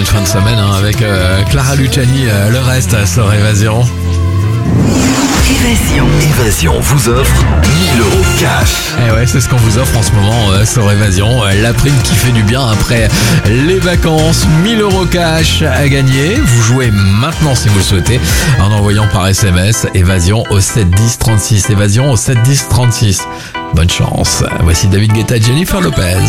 belle fin de semaine avec Clara Luciani, le reste sur Évasion. Évasion vous offre 1000 € cash. Et ouais, c'est ce qu'on vous offre en ce moment sur Évasion. La prime qui fait du bien après les vacances. 1000 € cash à gagner. Vous jouez maintenant si vous le souhaitez en envoyant par SMS Évasion au 7 10 36. Évasion au 7 10 36. Bonne chance. Voici David Guetta et Jennifer Lopez.